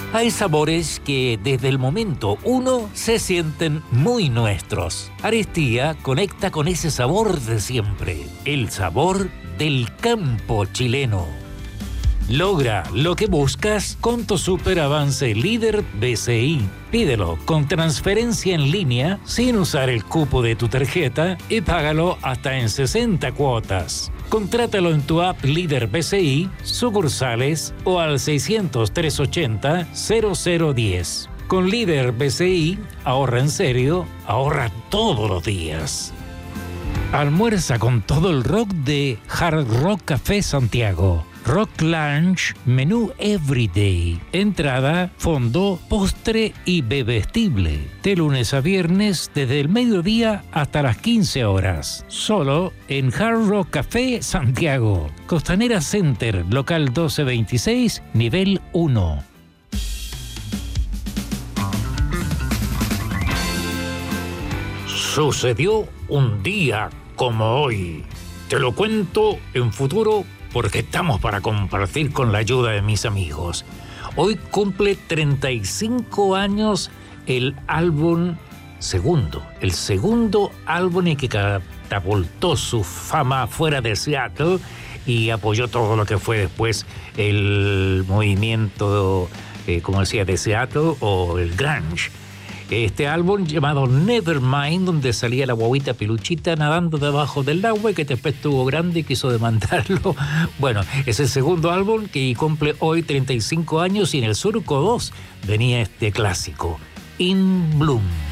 Hay sabores que desde el momento uno se sienten muy nuestros. Aristía conecta con ese sabor de siempre, el sabor del campo chileno. Logra lo que buscas con tu Super Avance Líder BCI. Pídelo con transferencia en línea sin usar el cupo de tu tarjeta y págalo hasta en 60 cuotas. Contrátalo en tu app Líder BCI, sucursales o al 600-380-0010. Con Líder BCI, ahorra en serio, ahorra todos los días. Almuerza con todo el rock de Hard Rock Café Santiago. Rock Lunch, menú Everyday. Entrada, fondo, postre y bebestible. De lunes a viernes, desde el mediodía hasta las 15 horas. Solo en Hard Rock Café Santiago. Costanera Center, local 1226, nivel 1. Sucedió un día como hoy. Te lo cuento en futuro porque estamos para compartir con la ayuda de mis amigos. Hoy cumple 35 años el segundo álbum en que catapultó su fama fuera de Seattle y apoyó todo lo que fue después el movimiento, como decía, de Seattle o el grunge. Este álbum llamado Nevermind, donde salía la guaguita Peluchita nadando debajo del agua y que después estuvo grande y quiso demandarlo. Bueno, es el segundo álbum que cumple hoy 35 años y en el Surco 2 venía este clásico, In Bloom.